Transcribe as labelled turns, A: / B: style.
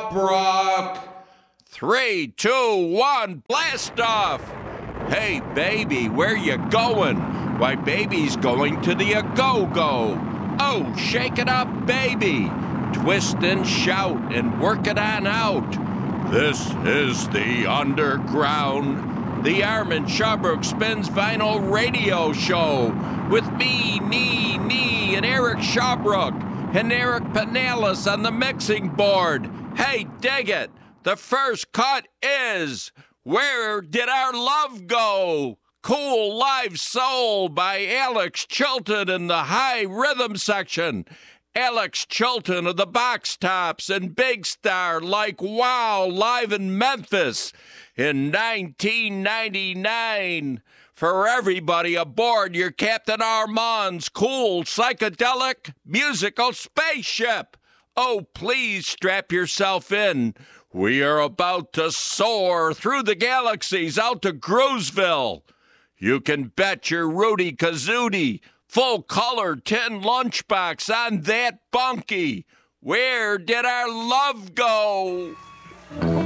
A: Shabrook.
B: 3, 2, 1, blast off! Hey, baby, where you going? Why, baby's going to the a-go-go. Oh, shake it up, baby. Twist and shout and work it on out. This is the underground, the Armin Shabrook Spins Vinyl Radio Show with me, Nee, and Eric Shabrook and Eric Pinellas on the mixing board. Hey, dig it. The first cut is Where Did Our Love Go? Cool Live Soul by Alex Chilton in the high rhythm section. Alex Chilton of the Box Tops and Big Star like Wow live in Memphis in 1999. For everybody aboard your Captain Armand's cool psychedelic musical spaceship. Oh, please strap yourself in. We are about to soar through the galaxies out to Groovesville. You can bet your Rudy Kazootie full-color tin lunchbox on that bunkie. Where did our love go?